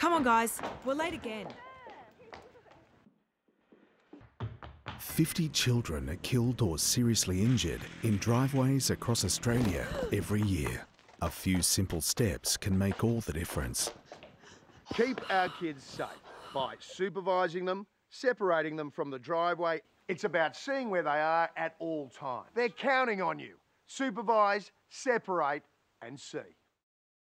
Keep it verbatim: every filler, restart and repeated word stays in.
Come on, guys. We're late again. fifty children are killed or seriously injured in driveways across Australia every year. A few simple steps can make all the difference. Keep our kids safe by supervising them, separating them from the driveway. It's about seeing where they are at all times. They're counting on you. Supervise, separate and see.